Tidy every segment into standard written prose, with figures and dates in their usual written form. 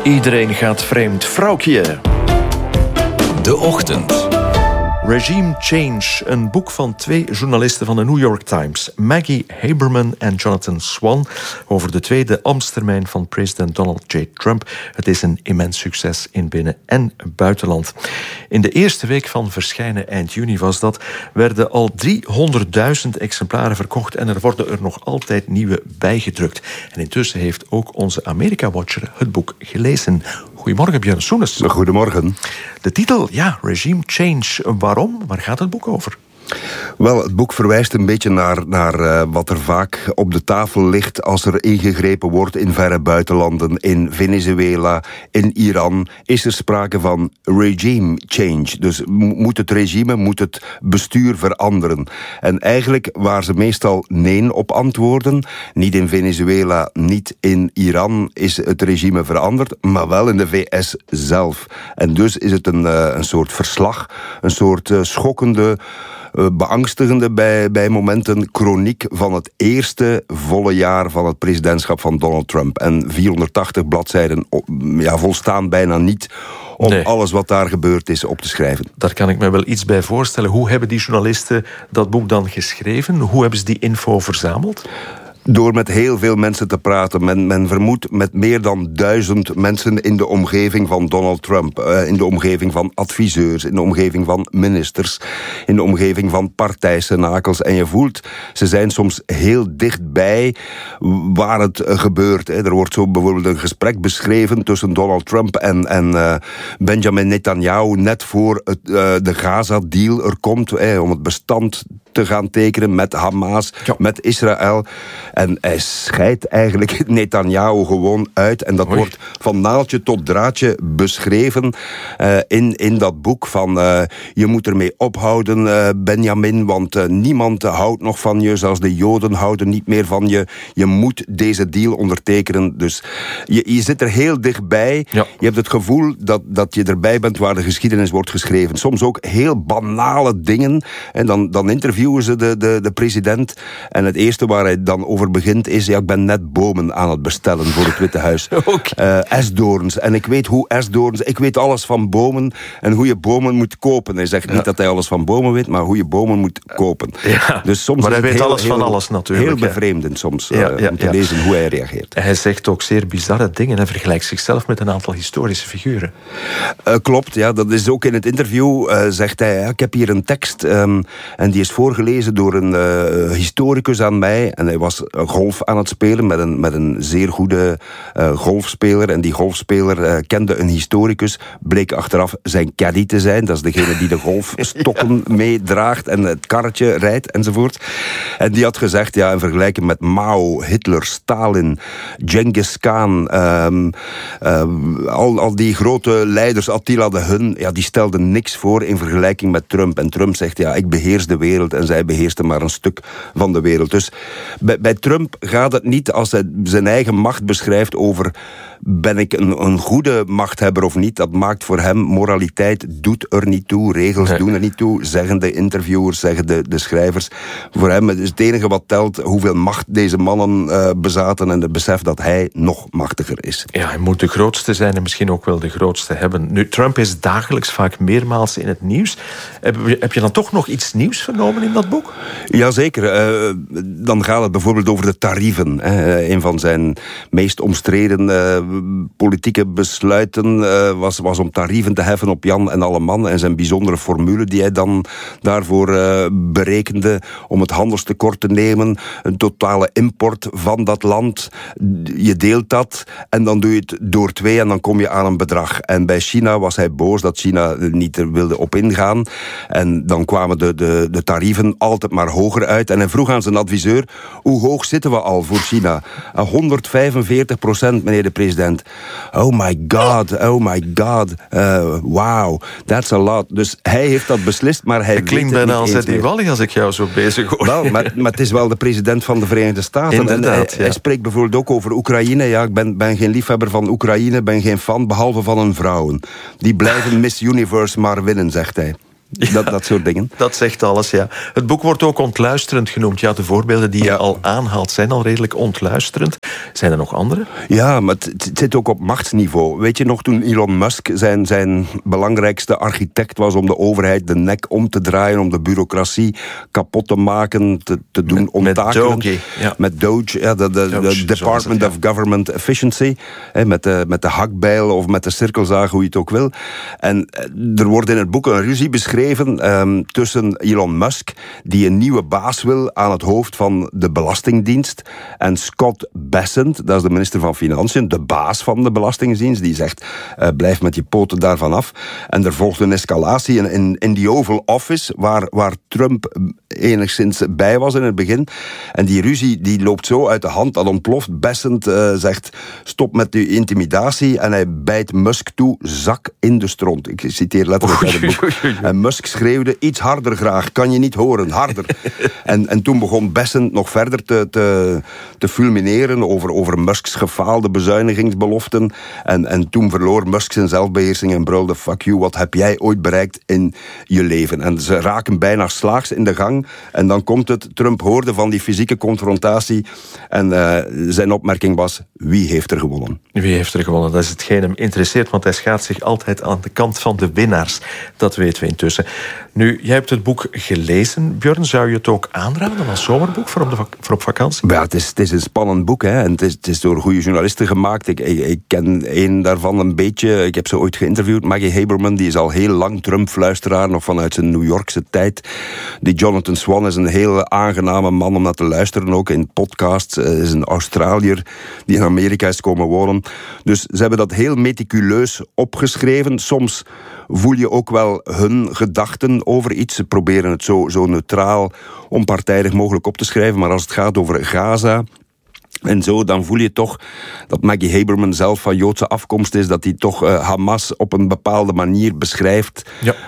Iedereen gaat vreemd. Vrouwtje. De Ochtend. Regime Change, een boek van 2 journalisten van de New York Times. Maggie Haberman en Jonathan Swan over de tweede ambtstermijn van president Donald J. Trump. Het is een immens succes in binnen- en buitenland. In de eerste week van verschijnen, eind juni was dat, werden al 300.000 exemplaren verkocht en er worden er nog altijd nieuwe bijgedrukt. En intussen heeft ook onze Amerika-watcher het boek gelezen. Goedemorgen, Björn Soenes. Goedemorgen. De titel, ja, Regime Change. Waarom? Waar gaat het boek over? Wel, het boek verwijst een beetje naar wat er vaak op de tafel ligt als er ingegrepen wordt in verre buitenlanden. In Venezuela, in Iran is er sprake van regime change. Dus moet het regime, moet het bestuur veranderen. En eigenlijk waar ze meestal nee op antwoorden, niet in Venezuela, niet in Iran is het regime veranderd, maar wel in de VS zelf. En dus is het een soort verslag, een soort schokkende, beangstigende bij momenten chroniek van het eerste volle jaar van het presidentschap van Donald Trump. En 480 bladzijden volstaan bijna niet om alles wat daar gebeurd is op te schrijven. Daar kan ik me wel iets bij voorstellen. Hoe hebben die journalisten dat boek dan geschreven? Hoe hebben ze die info verzameld? Door met heel veel mensen te praten. Men vermoedt met meer dan 1000 mensen in de omgeving van Donald Trump. In de omgeving van adviseurs, in de omgeving van ministers, in de omgeving van partijcenakels. En je voelt, ze zijn soms heel dichtbij waar het gebeurt. Er wordt zo bijvoorbeeld een gesprek beschreven tussen Donald Trump en Benjamin Netanyahu net voor de Gaza-deal er komt, om het bestand te gaan tekenen met Hamas, met Israël. En hij scheidt eigenlijk Netanyahu gewoon uit. En dat wordt van naaldje tot draadje beschreven in dat boek. Van je moet ermee ophouden, Benjamin, want niemand houdt nog van je. Zelfs de Joden houden niet meer van je. Je moet deze deal ondertekenen. Dus je zit er heel dichtbij. Ja. Je hebt het gevoel dat je erbij bent waar de geschiedenis wordt geschreven. Soms ook heel banale dingen. En dan interviewen ze de president. En het eerste waar hij dan over begint is, ik ben net bomen aan het bestellen voor het Witte Huis. Esdoorns. En ik weet hoe esdoorns, ik weet alles van bomen en hoe je bomen moet kopen. Hij zegt niet dat hij alles van bomen weet, maar hoe je bomen moet kopen. Ja. Dus soms maar hij weet alles van alles natuurlijk. Heel bevreemdend soms om te lezen hoe hij reageert. Hij zegt ook zeer bizarre dingen en vergelijkt zichzelf met een aantal historische figuren. Klopt, ja. Dat is ook in het interview, zegt hij, ik heb hier een tekst en die is voorgelezen door een historicus aan mij. En hij was golf aan het spelen met een zeer goede golfspeler. En die golfspeler kende een historicus, bleek achteraf zijn caddy te zijn. Dat is degene die de golfstokken meedraagt en het karretje rijdt enzovoort. En die had gezegd, in vergelijking met Mao, Hitler, Stalin, Genghis Khan, al die grote leiders, Attila de Hun, die stelden niks voor in vergelijking met Trump. En Trump zegt, ik beheers de wereld en zij beheerste maar een stuk van de wereld. Dus bij Trump gaat het niet, als hij zijn eigen macht beschrijft, over ben ik een goede machthebber of niet. Dat maakt voor hem, moraliteit doet er niet toe, regels doen er niet toe, zeggen de interviewers, zeggen de schrijvers. Voor hem is het enige wat telt hoeveel macht deze mannen bezaten en het besef dat hij nog machtiger is. Ja, hij moet de grootste zijn en misschien ook wel de grootste hebben. Nu, Trump is dagelijks vaak meermaals in het nieuws. Heb je dan toch nog iets nieuws vernomen in dat boek? Jazeker. Dan gaat het bijvoorbeeld over de tarieven. Een van zijn meest omstreden politieke besluiten was om tarieven te heffen op Jan en alle man. En zijn bijzondere formule die hij dan daarvoor berekende om het handelstekort te nemen. Een totale import van dat land. Je deelt dat en dan doe je het door 2 en dan kom je aan een bedrag. En bij China was hij boos dat China niet er wilde op ingaan. En dan kwamen de tarieven altijd maar hoger uit. En hij vroeg aan zijn adviseur, hoe hoog zitten we al voor China? 145%, meneer de president. Oh my god. Wow, that's a lot. Dus hij heeft dat beslist, maar hij klinkt bijna als Eddie Wally als ik jou zo bezig hoor. Wel, maar het is wel de president van de Verenigde Staten. Inderdaad, en hij spreekt bijvoorbeeld ook over Oekraïne. Ja, ik ben geen liefhebber van Oekraïne, ben geen fan, behalve van hun vrouwen. Die blijven Miss Universe maar winnen, zegt hij. Dat soort dingen. Dat zegt alles, ja. Het boek wordt ook ontluisterend genoemd. Ja, de voorbeelden die je al aanhaalt zijn al redelijk ontluisterend. Zijn er nog andere? Ja, maar het zit ook op machtsniveau. Weet je nog, toen Elon Musk zijn belangrijkste architect was om de overheid de nek om te draaien, om de bureaucratie kapot te maken, te doen onttakelen. Met Doge. Ja. Met Doge, ja, de Department of Government Efficiency. Met de hakbijl of met de cirkelzaag, hoe je het ook wil. En er wordt in het boek een ruzie beschreven tussen Elon Musk, die een nieuwe baas wil aan het hoofd van de Belastingdienst, en Scott Bessent, dat is de minister van Financiën, de baas van de Belastingdienst, die zegt, blijf met je poten daarvan af. En er volgt een escalatie in die Oval Office, waar Trump enigszins bij was in het begin. En die ruzie die loopt zo uit de hand, dat ontploft. Bessent zegt, stop met die intimidatie, en hij bijt Musk toe, zak in de stront. Ik citeer letterlijk uit het boek. En Musk schreeuwde, iets harder graag, kan je niet horen, harder. en toen begon Bessent nog verder te fulmineren over Musks gefaalde bezuinigingsbeloften. En toen verloor Musk zijn zelfbeheersing en brulde, fuck you, wat heb jij ooit bereikt in je leven? En ze raken bijna slaags in de gang. En dan komt het, Trump hoorde van die fysieke confrontatie. En zijn opmerking was, wie heeft er gewonnen? Wie heeft er gewonnen? Dat is hetgeen hem interesseert, want hij schaart zich altijd aan de kant van de winnaars. Dat weten we intussen. Nu, jij hebt het boek gelezen, Björn. Zou je het ook aanraden als zomerboek voor op vakantie? Ja, het is een spannend boek, hè. En het is door goede journalisten gemaakt. Ik ken één daarvan een beetje. Ik heb ze ooit geïnterviewd. Maggie Haberman, die is al heel lang Trump-fluisteraar, nog vanuit zijn New Yorkse tijd. Die Jonathan Swan is een heel aangename man om naar te luisteren, ook in podcasts. Is een Australiër die in Amerika is komen wonen. Dus ze hebben dat heel meticuleus opgeschreven. Soms voel je ook wel hun gedachten over iets. Ze proberen het zo neutraal, onpartijdig mogelijk op te schrijven. Maar als het gaat over Gaza en zo, dan voel je toch dat Maggie Haberman zelf van Joodse afkomst is, dat hij toch Hamas op een bepaalde manier beschrijft,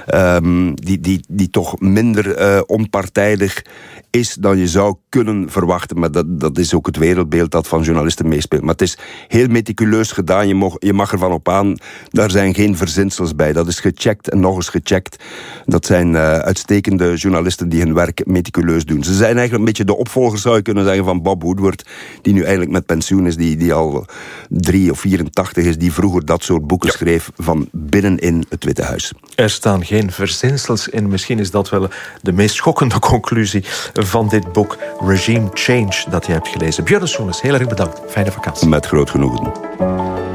die toch minder onpartijdig is dan je zou kunnen verwachten. Maar dat is ook het wereldbeeld dat van journalisten meespeelt. Maar het is heel meticuleus gedaan, je mag ervan op aan, daar zijn geen verzinsels bij. Dat is gecheckt en nog eens gecheckt. Dat zijn uitstekende journalisten die hun werk meticuleus doen. Ze zijn eigenlijk een beetje de opvolgers, zou je kunnen zeggen, van Bob Woodward, die nu eigenlijk met pensioen is, die al 3 of 84 is, die vroeger dat soort boeken schreef van binnenin het Witte Huis. Er staan geen verzinsels in. Misschien is dat wel de meest schokkende conclusie van dit boek Regime Change dat je hebt gelezen. Björn Soenens, heel erg bedankt. Fijne vakantie. Met groot genoegen.